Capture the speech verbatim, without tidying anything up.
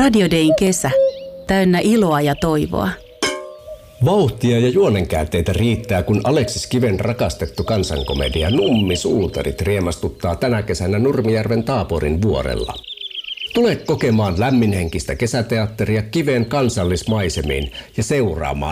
Radio Dayn kesä, täynnä iloa ja toivoa. Vauhtia ja juonenkäänteitä riittää, kun Aleksis Kiven rakastettu kansankomedia Nummi Suutarit riemastuttaa tänä kesänä Nurmijärven Taaporin vuorella. Tule kokemaan lämminhenkistä kesäteatteria Kiven kansallismaisemiin ja seuraamaan